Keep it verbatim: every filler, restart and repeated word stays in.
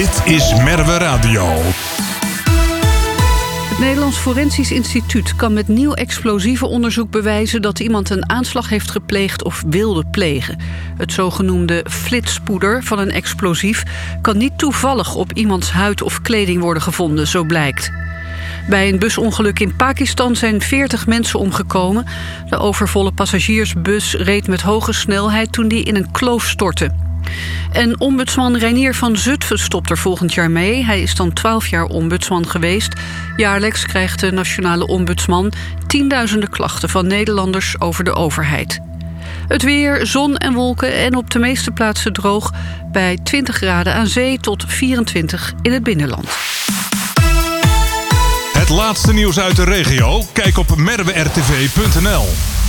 Dit is Merwe Radio. Het Nederlands Forensisch Instituut kan met nieuw explosievenonderzoek bewijzen dat iemand een aanslag heeft gepleegd of wilde plegen. Het zogenoemde flitspoeder van een explosief kan niet toevallig op iemands huid of kleding worden gevonden, zo blijkt. Bij een busongeluk in Pakistan zijn veertig mensen omgekomen. De overvolle passagiersbus reed met hoge snelheid toen die in een kloof stortte. En ombudsman Reinier van Zutphen stopt er volgend jaar mee. Hij is dan twaalf jaar ombudsman geweest. Jaarlijks krijgt de nationale ombudsman tienduizenden klachten van Nederlanders over de overheid. Het weer, zon en wolken en op de meeste plaatsen droog. Bij twintig graden aan zee tot vierentwintig in het binnenland. Het laatste nieuws uit de regio? Kijk op merwe r t v punt n l.